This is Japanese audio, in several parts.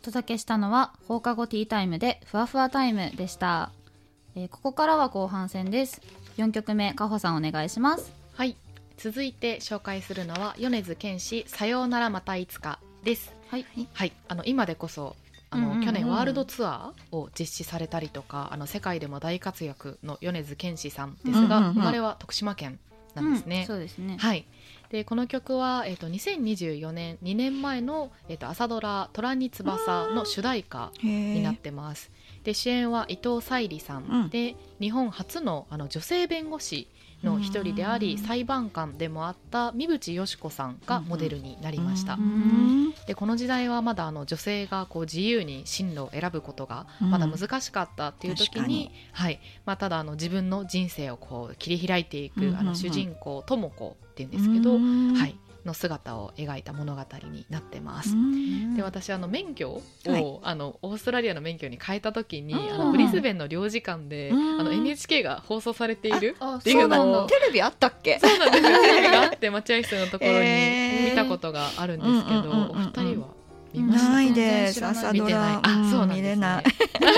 届けしたのは放課後ティータイムでふわふわタイムでした。ここからは後半戦です。4曲目、かほさんお願いします。 はい、続いて紹介するのは米津玄師さようならまたいつかです。 はい、 はい、今でこそ去年ワールドツアーを実施されたりとか、世界でも大活躍の米津玄師さんですが、生まれは徳島県なんですね。 そうですね。 はい。でこの曲は、2024年2年前の、朝ドラ虎に翼の主題歌になってます。で主演は伊藤沙莉さんで、日本初の女性弁護士の一人であり、裁判官でもあった三淵嘉子さんがモデルになりました。でこの時代はまだ女性が自由に進路を選ぶことがまだ難しかったっていう時に、はいただ自分の人生を切り開いていく主人公智子っていうんですけど、はいの姿を描いた物語になってます。で私免許を、オーストラリアの免許に変えた時にブリスベンの領事館でNHK が放送されているっていうのをテレビあったっけ？ そうなんですよ。テレビがあって待合室のところに見たことがあるんですけど、お二人は見ましたか？ ないです。朝ドラそうなんですね。 見れない。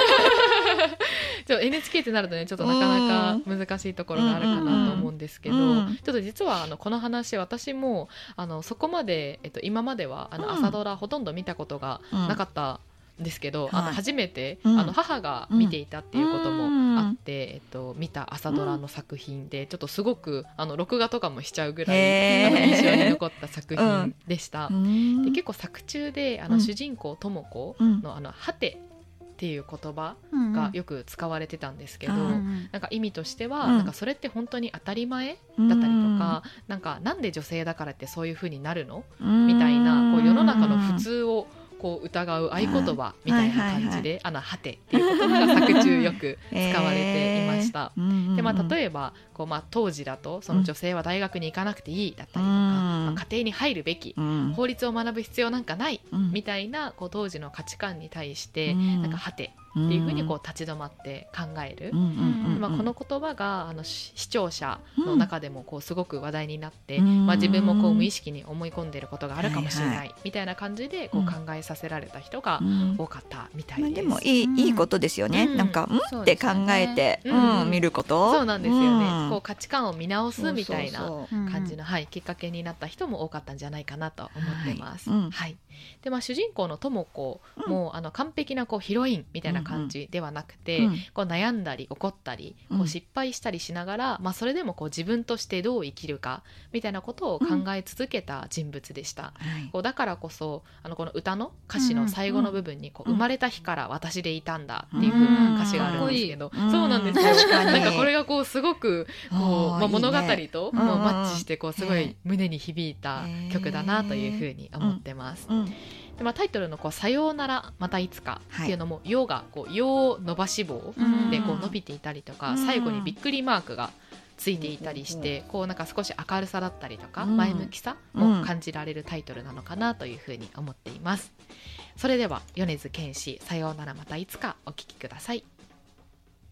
NHK ってなるとねちょっとなかなか難しいところがあるかなと思うんですけど、ちょっと実はこの話私もそこまで、今までは朝ドラほとんど見たことがなかったんですけど、初めて母が見ていたっていうこともあって、見た朝ドラの作品でちょっとすごく録画とかもしちゃうぐらい印象に残った作品でした。で結構作中で主人公智子のはてっていう言葉がよく使われてたんですけど、なんか意味としては、なんかそれって本当に当たり前だったりとか、なんで女性だからってそういう風になるのみたいな世の中の普通を疑う合言葉みたいな感じではてっていう言葉が作中よく使われていました。で例えば当時だとその女性は大学に行かなくていいだったりとか、家庭に入るべき、法律を学ぶ必要なんかないみたいな当時の価値観に対してなんかはてっていうふうに立ち止まって考える。この言葉が視聴者の中でもすごく話題になって、自分も無意識に思い込んでいることがあるかもしれないみたいな感じで考えさせられた人が多かったみたいです。 でもいいことですよね。なんかって考えて見ること。 そうなんですよね。価値観を見直すみたいな感じのきっかけになった人も多かったんじゃないかなと思ってます。で主人公の智子も完璧なヒロインみたいな感じではなくて、悩んだり怒ったり失敗したりしながら、それでも自分としてどう生きるかみたいなことを考え続けた人物でした。だからこそこの歌の歌詞の最後の部分に生まれた日から私でいたんだっていう風な歌詞があるんですけど、そうなんですよ。なんかこれがすごく物語とマッチしてすごい胸に響いた曲だなという風に思ってます。でタイトルのさようならまたいつかっていうのも、よがよ伸ばし棒で伸びていたりとか、最後にびっくりマークがついていたりして、なんか少し明るさだったりとか前向きさも感じられるタイトルなのかなというふうに思っています。それでは米津玄師さようならまたいつかお聴きください。